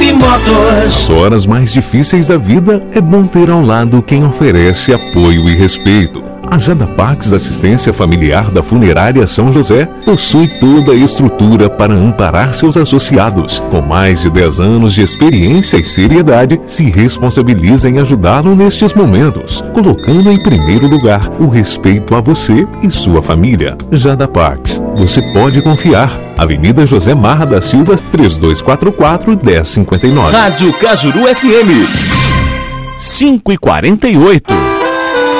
Motors. Nas horas mais difíceis da vida, é bom ter ao lado quem oferece apoio e respeito. A Jadapax Assistência Familiar da Funerária São José possui toda a estrutura para amparar seus associados. Com mais de 10 anos de experiência e seriedade, se responsabiliza em ajudá-lo nestes momentos, colocando em primeiro lugar o respeito a você e sua família. Jadapax, você pode confiar. Avenida José Marra da Silva, 3244-1059. Rádio Cajuru FM 5:48.